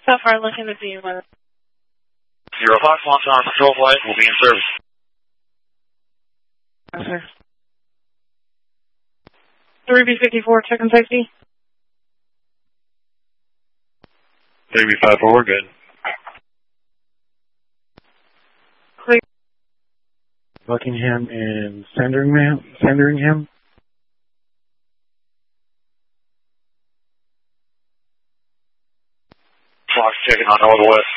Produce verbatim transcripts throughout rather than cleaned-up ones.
So far, looking to be one. Zero Fox, launch on patrol flight, will be in service. Yes, sir. three B fifty-four, checking safety. three B fifty-four, good. Clear. Buckingham and Sandringham. Sandringham. Fox checking on Northwest.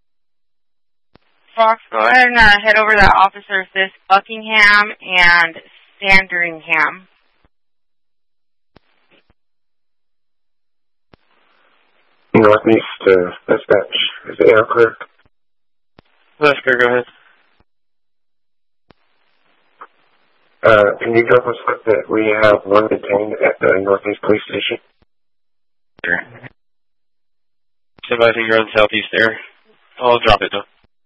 Fox, go ahead and uh, head over to Officer Fisk Buckingham and Sandringham. Northeast uh, dispatch. Is the air clear? That's clear, go ahead. Uh, can you tell us what that we have one detained at the Northeast Police Station? Sure. Somebody think you're on the southeast there. I'll drop it though.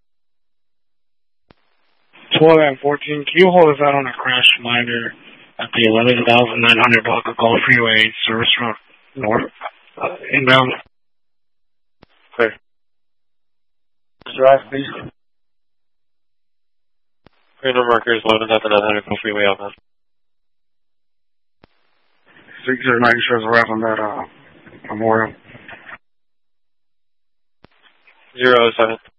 twelve and fourteen, can you hold us out on a crash reminder at the eleven thousand nine hundred block of Gulf Freeway, service route north, uh, inbound? Clear. Drive, please. Clear, no markers, eleven thousand nine hundred Gulf Freeway outbound. six zero nine shows a wrap on that, uh, Memorial. Zero seven.